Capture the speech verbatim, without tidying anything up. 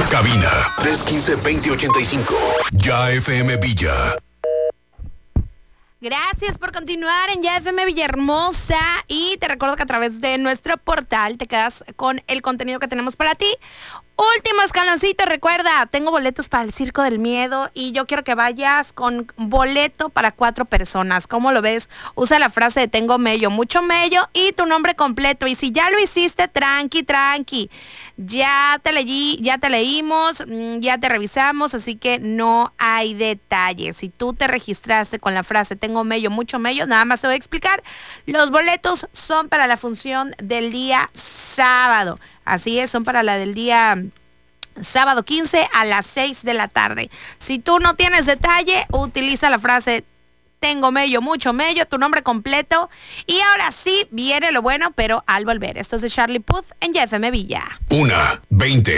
Cabina tres uno cinco, dos cero ocho cinco. Ya F M Villa. Gracias por continuar en Ya F M Villahermosa y te recuerdo que a través de nuestro portal te quedas con el contenido que tenemos para ti. Último escaloncito, recuerda, tengo boletos para el Circo del Miedo y yo quiero que vayas con boleto para cuatro personas. ¿Cómo lo ves? Usa la frase de tengo mello, mucho mello y tu nombre completo. Y si ya lo hiciste, tranqui, tranqui. Ya te leí, ya te leímos, ya te revisamos, así que no hay detalles. Si tú te registraste con la frase tengo mello, mucho mello, nada más te voy a explicar. Los boletos son para la función del día sábado. Así es, son para la del día sábado quince a las seis de la tarde. Si tú no tienes detalle, utiliza la frase tengo mello, mucho mello, tu nombre completo. Y ahora sí, viene lo bueno, pero al volver. Esto es de Charlie Puth en Ya F M Villa. Una, veinte.